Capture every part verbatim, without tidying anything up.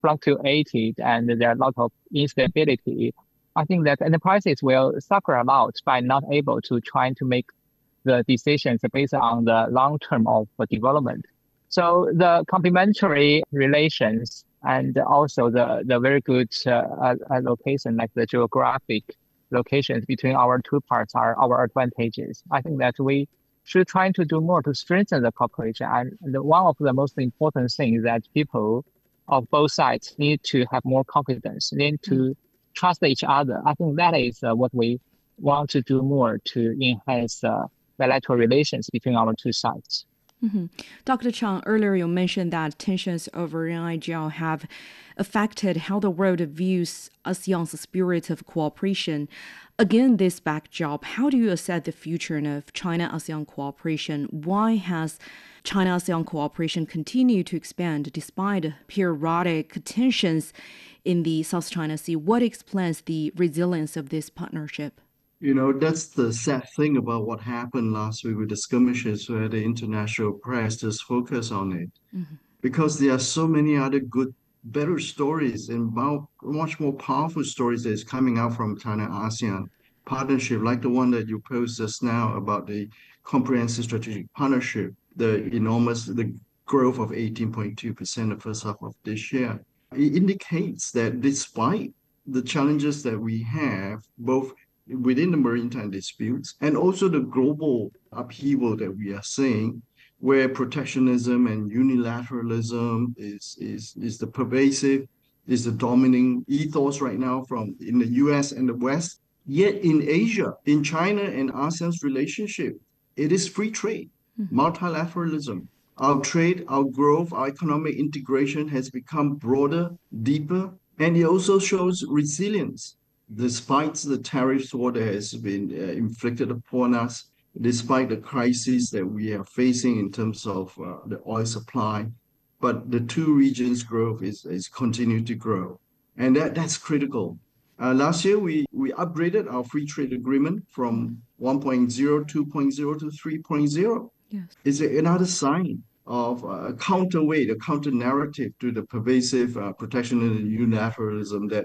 fluctuated and there are a lot of instability, I think that enterprises will suffer a lot by not able to try to make the decisions based on the long term of development. So the complementary relations and also the, the very good uh, location, like the geographic locations between our two parts are our advantages. I think that we should try to do more to strengthen the cooperation. And the, one of the most important things that people of both sides need to have more confidence, need to trust each other. I think that is uh, what we want to do more to enhance uh, bilateral relations between our two sides. Mm-hmm. Doctor Chang, earlier you mentioned that tensions over N I G L have affected how the world views ASEAN's spirit of cooperation. Again, this backdrop, how do you assess the future of China-ASEAN cooperation? Why has China-ASEAN cooperation continued to expand despite periodic tensions in the South China Sea? What explains the resilience of this partnership? You know, that's the sad thing about what happened last week with the skirmishes where the international press just focused on it. Mm-hmm. Because there are so many other good, better stories and much more powerful stories that is coming out from China-ASEAN partnership, like the one that you posed just now about the comprehensive strategic partnership, the enormous, the growth of eighteen point two percent the first half of this year. It indicates that despite the challenges that we have, both within the maritime disputes and also the global upheaval that we are seeing, where protectionism and unilateralism is, is, is the pervasive, is the dominating ethos right now from in the U S and the West. Yet in Asia, in China and ASEAN's relationship, it is free trade, mm-hmm. multilateralism. Our trade, our growth, our economic integration has become broader, deeper, and it also shows resilience. Despite the tariff war that has been uh, inflicted upon us, despite the crisis that we are facing in terms of uh, the oil supply, but the two regions' growth is, is continued to grow. And that, that's critical. Uh, last year, we, we upgraded our free trade agreement from one point oh, two point oh to three point oh. Yes. It's another sign of a counterweight, a counter narrative to the pervasive uh, protectionism and unilateralism that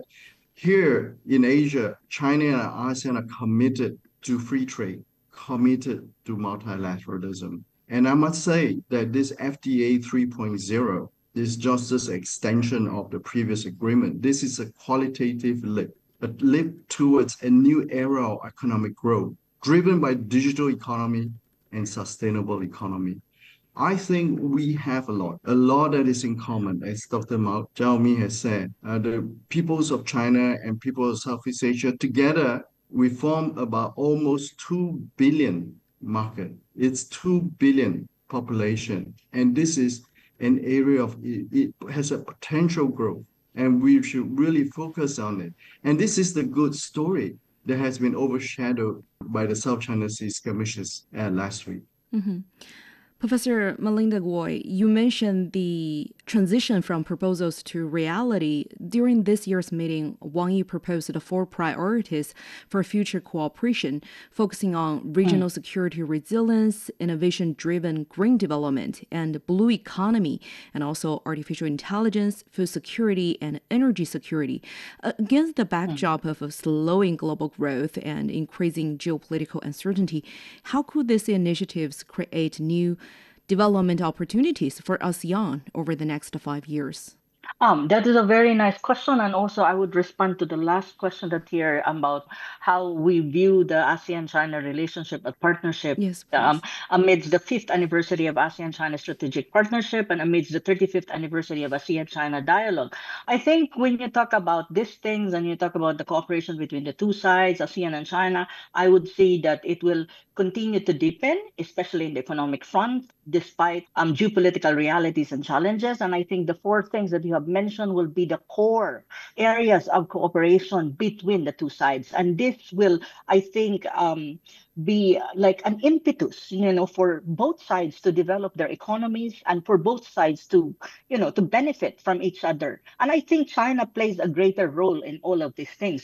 here in Asia, China and ASEAN are committed to free trade, committed to multilateralism. And I must say that this F T A three point oh is just this extension of the previous agreement. This is a qualitative leap, a leap towards a new era of economic growth, driven by digital economy and sustainable economy. I think we have a lot, a lot that is in common, as Doctor Mao Zhaoming has said. Uh, the peoples of China and people of Southeast Asia together, we form about almost two billion market. It's two billion population. And this is an area of, it, it has a potential growth. And we should really focus on it. And this is the good story that has been overshadowed by the South China Sea skirmishes uh, last week. Mm-hmm. Professor Melinda Goy, you mentioned the transition from proposals to reality. During this year's meeting, Wang Yi proposed the four priorities for future cooperation, focusing on regional mm. security resilience, innovation-driven green development, and blue economy, and also artificial intelligence, food security, and energy security. Against the backdrop mm. of a slowing global growth and increasing geopolitical uncertainty, how could these initiatives create new development opportunities for ASEAN over the next five years? Um, that is a very nice question. And also I would respond to the last question that here about how we view the ASEAN-China relationship and partnership yes, um, amidst the fifth anniversary of ASEAN-China strategic partnership and amidst the thirty-fifth anniversary of ASEAN-China dialogue. I think when you talk about these things and you talk about the cooperation between the two sides, ASEAN and China, I would say that it will continue to deepen, especially in the economic front, despite um, geopolitical realities and challenges. And I think the four things that you have mentioned will be the core areas of cooperation between the two sides. And this will, I think, um, be like an impetus, you know, for both sides to develop their economies and for both sides to, you know, to benefit from each other. And I think China plays a greater role in all of these things.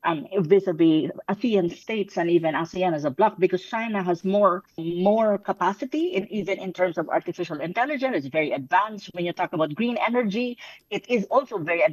um, vis-a-vis ASEAN states and even ASEAN as a bloc, because China has more more capacity in even in terms of artificial intelligence. It's very advanced. When you talk about green energy, it is also very